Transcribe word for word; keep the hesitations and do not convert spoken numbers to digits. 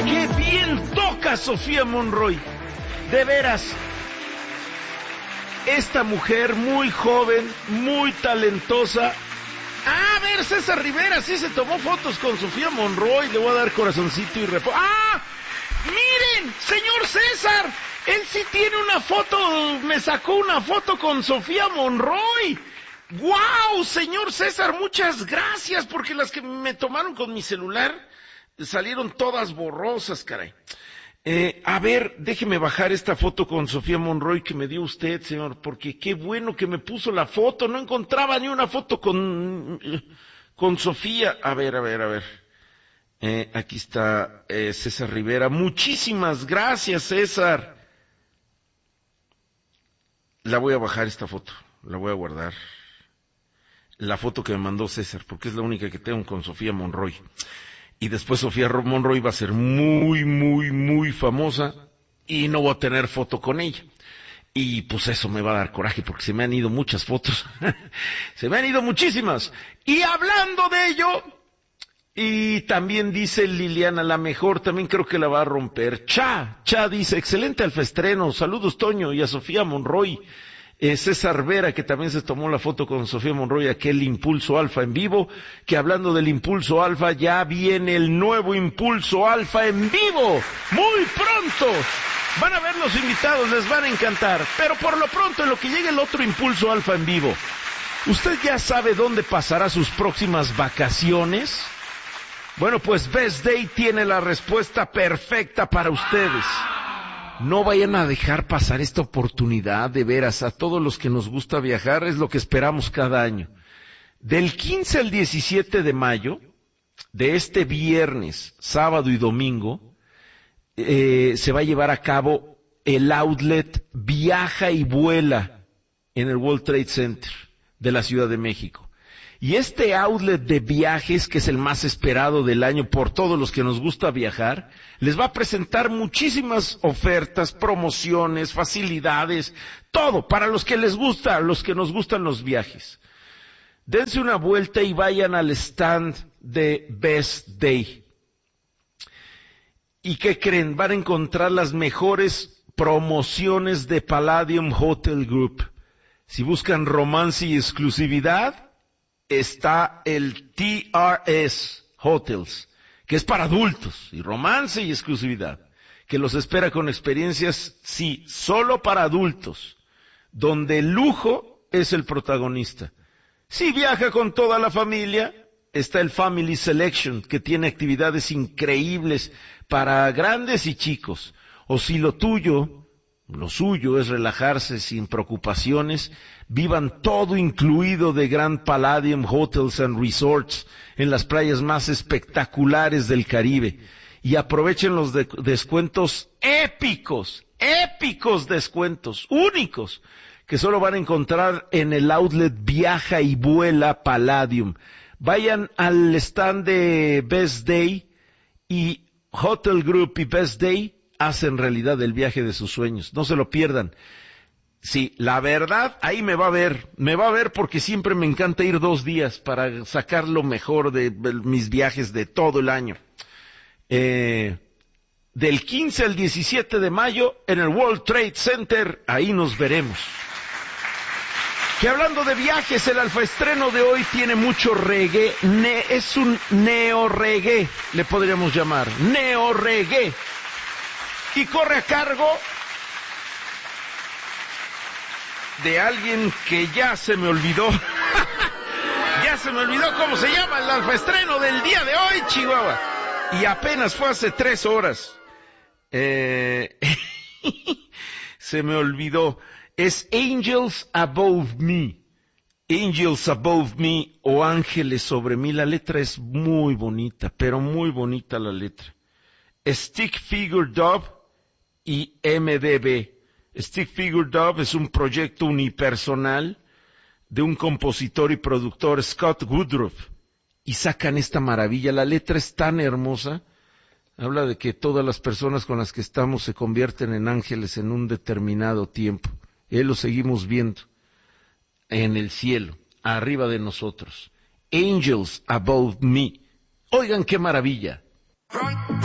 ¡Qué bien toca Sofía Monroy! De veras, esta mujer muy joven, muy talentosa. Ah, a ver, César Rivera sí se tomó fotos con Sofía Monroy. Le voy a dar corazoncito y repo... ¡Ah! ¡Miren, señor César! Él sí tiene una foto, me sacó una foto con Sofía Monroy. ¡Guau, señor César! Muchas gracias, porque las que me tomaron con mi celular salieron todas borrosas, caray. Eh, a ver, déjeme bajar esta foto con Sofía Monroy que me dio usted, señor, porque qué bueno que me puso la foto. No encontraba ni una foto con, con Sofía. A ver, a ver, a ver. Eh, aquí está eh, César Rivera. Muchísimas gracias, César. La voy a bajar esta foto, la voy a guardar. La foto que me mandó César, porque es la única que tengo con Sofía Monroy. Y después Sofía Monroy va a ser muy, muy, muy famosa y no voy a tener foto con ella. Y pues eso me va a dar coraje porque se me han ido muchas fotos. Se me han ido muchísimas. Y hablando de ello, y también dice Liliana, la mejor, también creo que la va a romper. Cha, Cha dice, excelente alfaestreno, saludos Toño y a Sofía Monroy. Eh, César Vera, que también se tomó la foto con Sofía Monroy, aquel Impulso Alfa en vivo, que hablando del Impulso Alfa, ya viene el nuevo Impulso Alfa en vivo, muy pronto. Van a ver los invitados, les van a encantar, pero por lo pronto en lo que llegue el otro Impulso Alfa en vivo, ¿usted ya sabe dónde pasará sus próximas vacaciones? Bueno, pues Best Day tiene la respuesta perfecta para ustedes. No vayan a dejar pasar esta oportunidad, de veras, a todos los que nos gusta viajar, es lo que esperamos cada año. Del quince al diecisiete de mayo, de este viernes, sábado y domingo, eh, se va a llevar a cabo el outlet Viaja y Vuela en el World Trade Center de la Ciudad de México. Y este outlet de viajes, que es el más esperado del año por todos los que nos gusta viajar, les va a presentar muchísimas ofertas, promociones, facilidades, todo, para los que les gusta, los que nos gustan los viajes. Dense una vuelta y vayan al stand de Best Day. ¿Y qué creen? Van a encontrar las mejores promociones de Palladium Hotel Group. Si buscan romance y exclusividad, está el T R S Hotels, que es para adultos, y romance y exclusividad, que los espera con experiencias, sí, solo para adultos, donde el lujo es el protagonista. Si viaja con toda la familia, está el Family Selection, que tiene actividades increíbles para grandes y chicos. O si lo tuyo, lo suyo es relajarse sin preocupaciones, vivan todo incluido de Grand Palladium Hotels and Resorts en las playas más espectaculares del Caribe. Y aprovechen los de- descuentos épicos, épicos descuentos, únicos, que solo van a encontrar en el outlet Viaja y Vuela Palladium. Vayan al stand de Best Day y Hotel Group y Best Day hacen realidad el viaje de sus sueños. No se lo pierdan. Sí, la verdad, ahí me va a ver, me va a ver porque siempre me encanta ir dos días para sacar lo mejor de, de mis viajes de todo el año. Eh, del quince al diecisiete de mayo en el World Trade Center, ahí nos veremos. Que hablando de viajes, el alfaestreno de hoy tiene mucho reggae, ne, es un neo-reggae, le podríamos llamar, neo-reggae. Y corre a cargo de alguien que ya se me olvidó. Ya se me olvidó cómo se llama el alfaestreno del día de hoy, Chihuahua. Y apenas fue hace tres horas. Eh... se me olvidó. Es Angels Above Me. Angels Above Me o Ángeles sobre mí. La letra es muy bonita, pero muy bonita la letra. Stick Figure Dub y M D B. Stick Figure Dub es un proyecto unipersonal de un compositor y productor, Scott Woodruff, y sacan esta maravilla. La letra es tan hermosa, habla de que todas las personas con las que estamos se convierten en ángeles en un determinado tiempo. Él lo seguimos viendo en el cielo, arriba de nosotros. Angels Above Me. Oigan qué maravilla.